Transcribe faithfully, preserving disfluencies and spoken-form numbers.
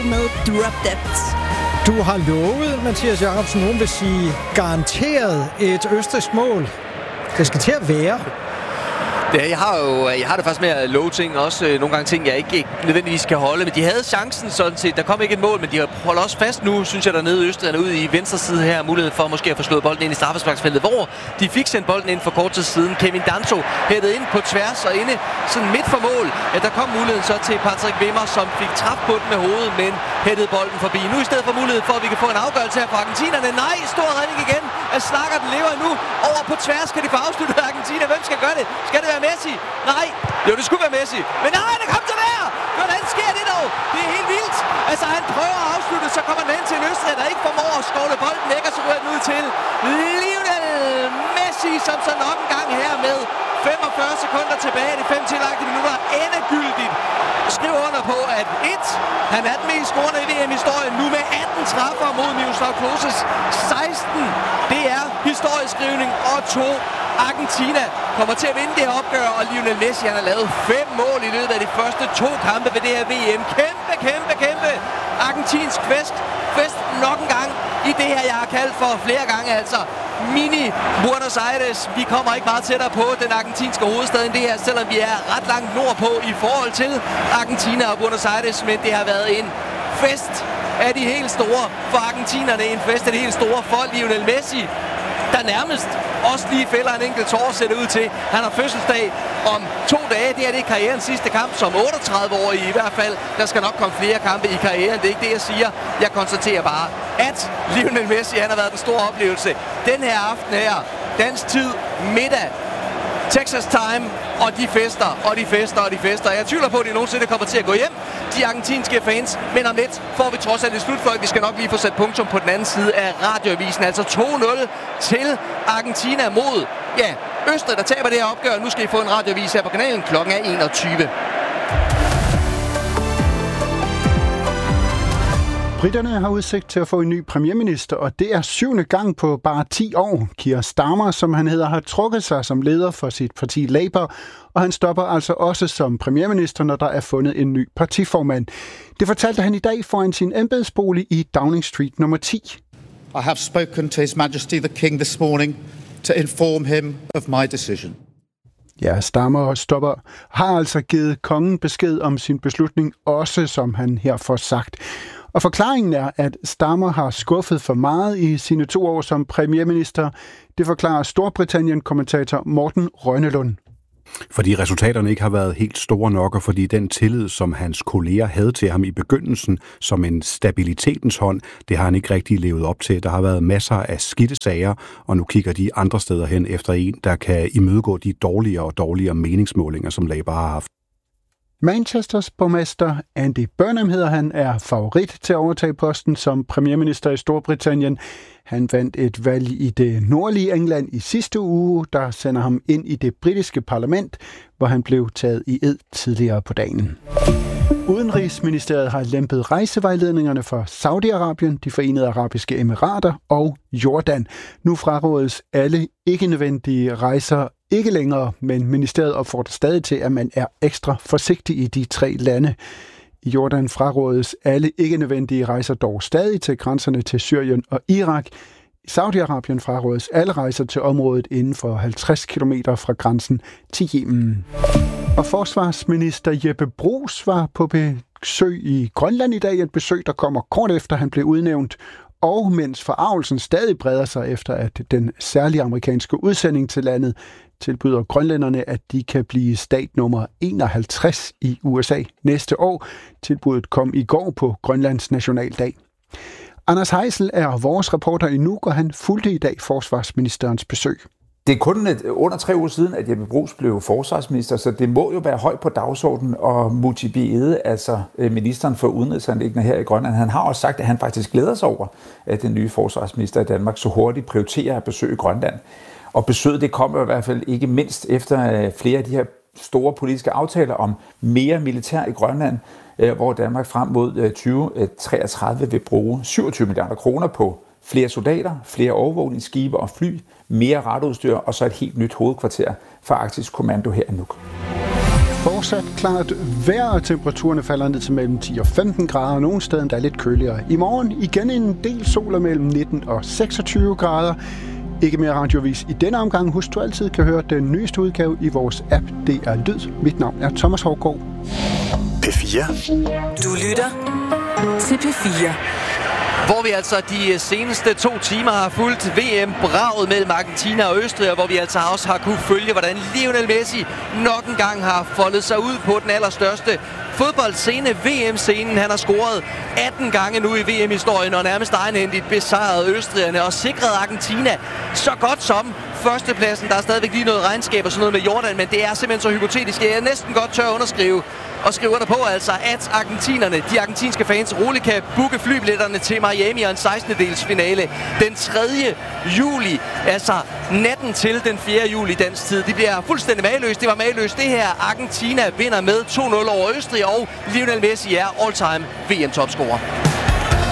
med Drop Dead. Du har lovet, Mathias Jacobsen, nogen vil sige garanteret et østrigsk mål. Det skal til at være. Ja, jeg har jo jeg har det faktisk med at love ting, også øh, nogle gange ting, jeg ikke, ikke nødvendigvis kan holde. Men de havde chancen sådan set. Der kom ikke et mål, men de holder også fast nu, synes jeg, dernede i Østrig, ude i venstre side her. Muligheden for måske at få slået bolden ind i straffesparksfeltet, hvor de fik sendt bolden ind for kort tid siden. Kevin Danso hættede ind på tværs og inde sådan midt for mål. Ja, der kom muligheden så til Patrick Wimmer, som fik træf på den med hovedet, men hættede bolden forbi. Nu i stedet for mulighed for, at vi kan få en afgørelse her fra argentinerne. Nej, stor redning igen. At Snakker, den lever nu. Over på tværs kan de få afsluttet Argentina. Hvem skal gøre det? Skal det være Messi? Nej. Jo, det skulle være Messi. Men nej, det kom til der! Hvordan sker det dog? Det er helt vildt. Altså, han prøver at afslutte, så kommer han hen til en Østrig, der ikke formår at skovle bolden væk, og så rører den ud til Lionel Messi, som så nok en gang her med femogfyrre sekunder tilbage i de fem tillagte minutter endegyldigt skriver under på, at et, han er den mest scorende i V M-historien, nu med atten træffer mod Miroslav Kloses seksten. Det er historieskrivning, og to, Argentina kommer til at vinde det her opgør, og Lionel Messi han har lavet fem mål i løbet af de første to kampe ved det her V M. Kæmpe, kæmpe, kæmpe argentinsk fest. Fest nok en gang i det her, jeg har kaldt for flere gange, altså mini Buenos Aires. Vi kommer ikke meget tættere på den argentinske hovedstad end det her, selvom vi er ret langt nordpå i forhold til Argentina og Buenos Aires, men det har været en fest af de helt store for argentinerne, en fest af de helt store for Lionel Messi, der nærmest også lige fælder en enkelt tår, ser det ud til. Han har fødselsdag om to dage. Det er det karrierens sidste kamp som otteogtredive-årig i hvert fald. Der skal nok komme flere kampe i karrieren. Det er ikke det, jeg siger. Jeg konstaterer bare, at Lionel Messi han har været den store oplevelse. Den her aften her, dansk tid, middag, Texas time, og de fester, og de fester, og de fester. Jeg tvivler på, at de nogensinde kommer til at gå hjem, de argentinske fans, men om lidt får vi trods alt et slutfløjt. Vi skal nok lige få sat punktum på den anden side af radioavisen. Altså to nul til Argentina mod, ja, Østrig, der taber det her opgør. Nu skal I få en radioavis her på kanalen. Klokken er enogtyve. Briterne har udsigt til at få en ny premierminister, og det er syvende gang på bare ti år. Keir Starmer, som han hedder, har trukket sig som leder for sit parti Labour, og han stopper altså også som premierminister, når der er fundet en ny partiformand. Det fortalte han i dag foran sin embedsbolig i Downing Street nummer ti. I have spoken to His Majesty the King this morning to inform him of my decision. Ja, Starmer stopper har altså givet kongen besked om sin beslutning, også som han her får sagt. Og forklaringen er, at Starmer har skuffet for meget i sine to år som premierminister. Det forklarer Storbritannien-kommentator Morten Rønnelund. Fordi resultaterne ikke har været helt store nok, og fordi den tillid, som hans kolleger havde til ham i begyndelsen som en stabilitetens hånd, det har han ikke rigtig levet op til. Der har været masser af skidte sager, og nu kigger de andre steder hen efter en, der kan imødegå de dårligere og dårligere meningsmålinger, som Labour har haft. Manchesters borgmester Andy Burnham hedder han, er favorit til at overtage posten som premierminister i Storbritannien. Han vandt et valg i det nordlige England i sidste uge, der sender ham ind i det britiske parlament, hvor han blev taget i ed tidligere på dagen. Udenrigsministeriet har lempet rejsevejledningerne for Saudi-Arabien, de Forenede Arabiske Emirater og Jordan. Nu frarådes alle ikke-nødvendige rejser ikke længere, men ministeriet opfordrer stadig til, at man er ekstra forsigtig i de tre lande. I Jordan frarådes alle ikke-nødvendige rejser dog stadig til grænserne til Syrien og Irak. I Saudi-Arabien frarådes alle rejser til området inden for halvtreds kilometer fra grænsen til Yemen. Og forsvarsminister Jeppe Bruus var på besøg i Grønland i dag, et besøg, der kommer kort efter han blev udnævnt, og mens forargelsen stadig breder sig efter, at den særlige amerikanske udsending til landet tilbyder grønlænderne, at de kan blive stat nummer enoghalvtreds i U S A næste år. Tilbuddet kom i går på Grønlands nationaldag. Anders Heisel er vores reporter i Nuuk, og han fulgte i dag forsvarsministerens besøg. Det er kun under tre uger siden, at Jeppe Bruus blev forsvarsminister, så det må jo være højt på dagsordenen, og Mujibi Ede, altså ministeren for udenrigsanliggender her i Grønland, han har også sagt, at han faktisk glæder sig over, at den nye forsvarsminister i Danmark så hurtigt prioriterer at besøge Grønland. Og besøget det kommer i hvert fald ikke mindst efter flere af de her store politiske aftaler om mere militær i Grønland, hvor Danmark frem mod tyve treogtredive vil bruge syvogtyve milliarder kroner på flere soldater, flere overvågningsskibe og fly, mere radioudstyr og så et helt nyt hovedkvarter for Arktisk Kommando her i Nuuk. fortsat klart vejr, og temperaturerne falder ned til mellem ti og femten grader, og nogle steder der er lidt køligere. I morgen igen en del sol mellem nitten og seksogtyve grader. Ikke mere radiovis i denne omgang. Husk, du altid kan høre den nyeste udgave i vores app. Det er Lyd. Mit navn er Thomas Haugaard. P fire. Du lytter til P fire. Hvor vi altså de seneste to timer har fulgt V M-braget mellem Argentina og Østrig, og hvor vi altså også har kunne følge, hvordan Lionel Messi nok en gang har foldet sig ud på den allerstørste fodboldscene, V M-scenen. Han har scoret atten gange nu i V M-historien, og nærmest egenhændigt besejret østrigerne og sikret Argentina så godt som førstepladsen. Der er stadigvæk lige noget regnskab og sådan noget med Jordan, men det er simpelthen så hypotetisk. Jeg er næsten godt tør at underskrive og skriver der på altså, at argentinerne, de argentinske fans, roligt kan booke flybilletterne til Miami og en sekstende-dels finale den tredje juli. Altså natten til den fjerde juli dansk tid. Det bliver fuldstændig mageløst. Det var mageløst det her. Argentina vinder med to nul over Østrig, og Lionel Messi er all-time V M-topscorer.